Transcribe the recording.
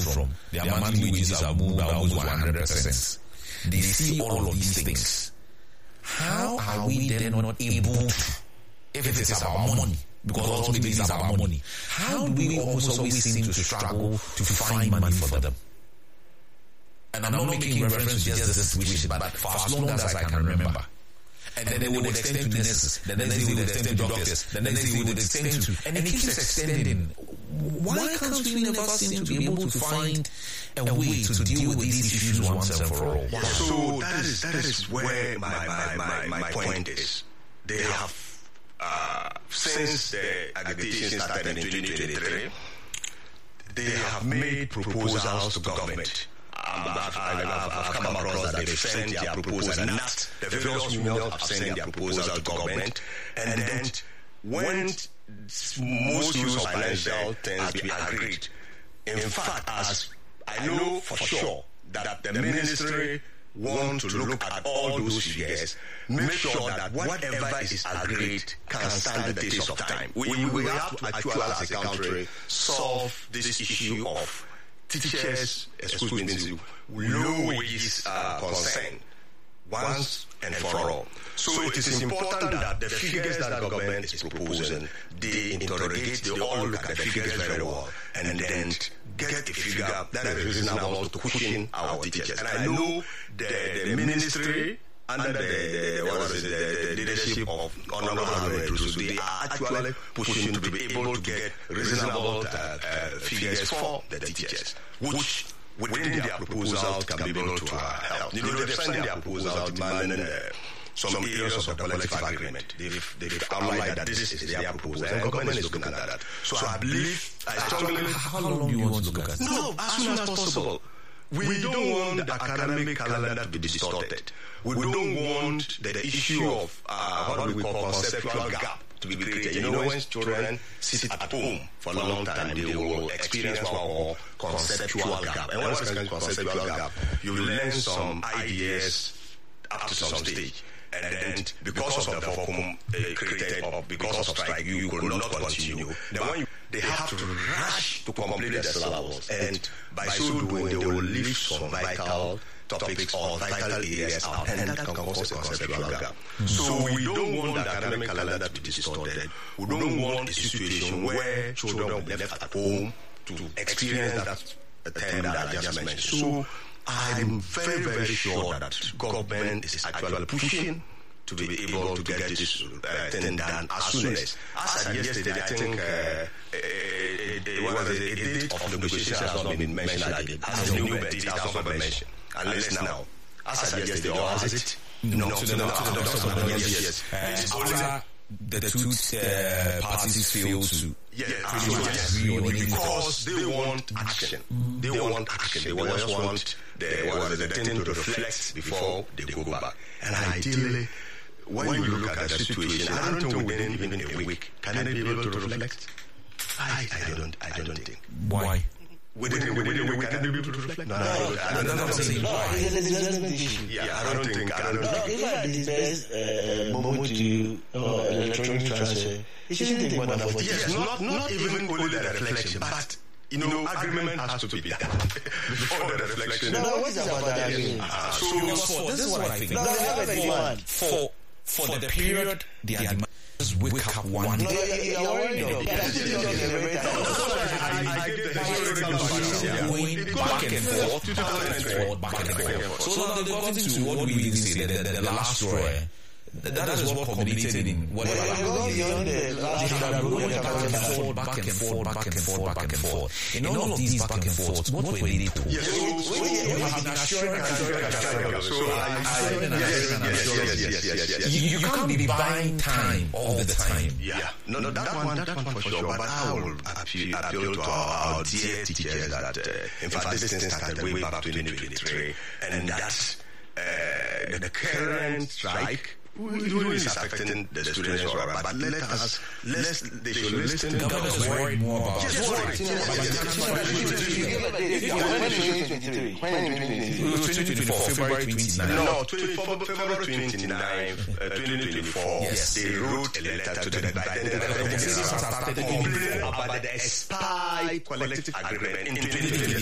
from, their monthly wages have moved by almost 100%. They see all of these things. How are we then not able to, if it is about money, because ultimately it is about money, how do we almost always seem to struggle to find money for them? And I'm not making reference to just this situation, but for as long as I can remember. And then they would extend to nurses, the next day would extend to doctors, the next day would extend to, and it keeps extending. Why can't we never seem to be able to find a way to deal with these issues once and for all? So that is where my point is. They have, since the agitation started in 2023, they have made proposals to government. I've come across that they've sent their proposals, and not the various unions have sent their proposals to government, and then when most use of financial things be agreed. In fact, as I know for sure that the ministry want to look at all those figures, make sure that whatever is agreed can stand the test of time. We have to actually, as a country, solve this issue of teachers, low wages concern once and for all. So it is important that the figures that the government is proposing, they interrogate, they all look at the figures very well, and then get a figure that is reasonable to cushion our teachers. And I know the ministry under the leadership of Honorable Haruna, they are actually pushing to be able to get reasonable figures for the teachers, which within their proposal can be able to help. They've sent their proposal demanding some areas of the collective agreement. They've outlined that this is their proposal, and the government is looking at that. So I believe, how long do you want to look at? No, as soon as possible. We don't want the academic calendar to be distorted. We don't want the issue of what we call conceptual gap to be created. You know, when children sit at home for a long time, they will experience what we call conceptual gap. And once you conceptual gap, you learn some ideas up to some stage. And then, because of the vacuum created or because of strike, you could not continue. Then when they have to rush to complete the syllabus, and by so doing, they will leave some vital topics or vital areas out, and that can cause a conceptual gap. So we don't want the academic calendar to be distorted. We don't want a situation where children will be left at home to experience that term that I just mentioned. So I'm very, very sure that government is actually pushing to be able to get this thing done as soon as yesterday, I think a date of negotiation has not been mentioned again. As the new date has not been mentioned. Unless now, as yesterday, or has it? No, yes. After the two parties fail to because they want action. They want action. They just want the thing to reflect before they go back. And ideally, when you look at the situation, I don't think within even a week can they be able to reflect. I don't think. Why? Within a week, can they be able to reflect? No, I don't think. I don't think. Even this moment to electronic transfer, it shouldn't take more than 40 years. Yes, not even only the reflection, but agreement has to be done before the reflection. No, what is about the agreement? This is what I think. For the period, the demand is wake up one day. I Going back and forth. So now they've gotten to what we really say, the last straw. That is what culminated in whatever. Back and forth. In all of these back and forth, what were they told? You can't be buying time all the time. Yeah. No, that one for sure. But I will appeal to our dear teachers that, in fact, this thing started way back 2023, and that the current strike is affecting the students, but they should listen. The government is worried more about it. When 2024, February 29. No, February 29, 2024. Yes. They wrote a letter to the complaining about the expired collective agreement in 2023.